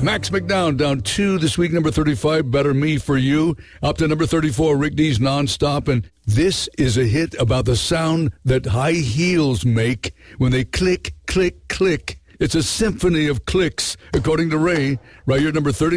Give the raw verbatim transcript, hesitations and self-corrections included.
Max McDowell down two this week, number thirty-five, Better Me For You. Up to number thirty-four, Rick D's Nonstop. And this is a hit about the sound that high heels make when they click, click, click. It's a symphony of clicks, according to Ray. Right here, number thirty.